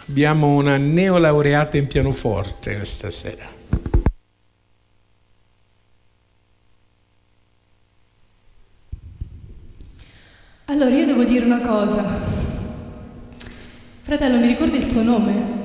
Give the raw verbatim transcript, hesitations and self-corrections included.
Abbiamo una neolaureata in pianoforte questa sera. Allora, io devo dire una cosa. Fratello, mi ricordi il tuo nome?